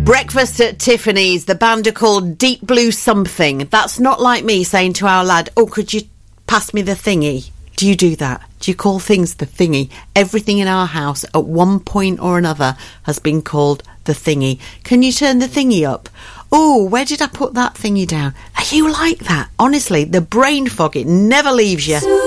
Breakfast at Tiffany's. The band are called Deep Blue Something. That's not like me saying to our lad, oh, could you pass me the thingy? Do you do that? Do you call things the thingy? Everything in our house at one point or another has been called the thingy. Can you turn the thingy up? Oh, where did I put that thingy down? Are you like that? Honestly, the brain fog, it never leaves you.